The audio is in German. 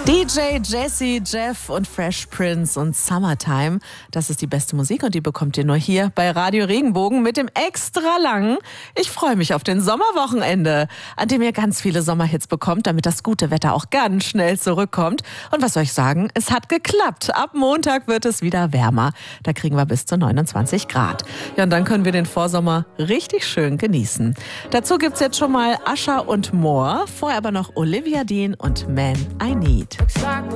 DJ Jesse, Jeff und Fresh Prince und Summertime. Das ist die beste Musik und die bekommt ihr nur hier bei Radio Regenbogen mit dem extra langen. Ich freue mich auf den Sommerwochenende, an dem ihr ganz viele Sommerhits bekommt, damit das gute Wetter auch ganz schnell zurückkommt. Und was soll ich sagen? Es hat geklappt. Ab Montag wird es wieder wärmer. Da kriegen wir bis zu 29 Grad. Ja, und dann können wir den Vorsommer richtig schön genießen. Dazu gibt's jetzt schon mal Usher und More. Vorher aber noch Olivia Dean und Man I Need. Looks like